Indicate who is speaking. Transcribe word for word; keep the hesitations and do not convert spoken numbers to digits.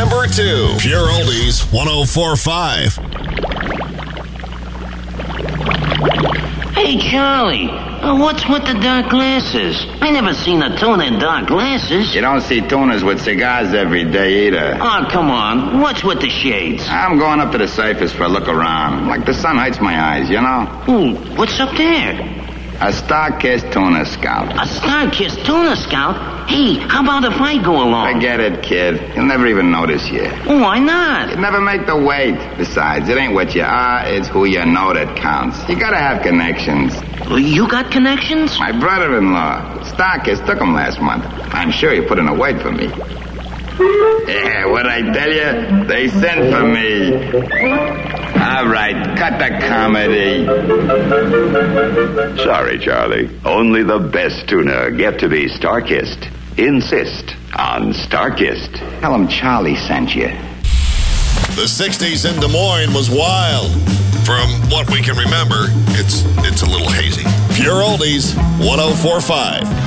Speaker 1: number two. Pure Oldies one oh four point five.
Speaker 2: Hey, Charlie, uh, what's with the dark glasses? I never seen a tuna in dark glasses.
Speaker 3: You don't see tuners with cigars every day either.
Speaker 2: Oh, come on. What's with the shades?
Speaker 3: I'm going up to the surface for a look around. Like the sun hurts my eyes, you know?
Speaker 2: Ooh, what's up there?
Speaker 3: A Star-Kissed Tuna Scout.
Speaker 2: A Star-Kissed Tuna Scout? Hey, how about if I go along?
Speaker 3: Forget it, kid. You'll never even notice you.
Speaker 2: Why not?
Speaker 3: You'd never make the weight. Besides, it ain't what you are, it's who you know that counts. You gotta have connections.
Speaker 2: You got connections?
Speaker 3: My brother-in-law, Star-Kissed, took him last month. I'm sure he put in a word for me. Yeah, what'd I tell you? They sent for me. All right, cut the comedy.
Speaker 4: Sorry, Charlie. Only the best tuna get to be Star-Kissed. Insist on Star-Kissed.
Speaker 3: Tell him Charlie sent you.
Speaker 1: The sixties in Des Moines was wild. From what we can remember, it's it's a little hazy. Pure Oldies one oh four point five.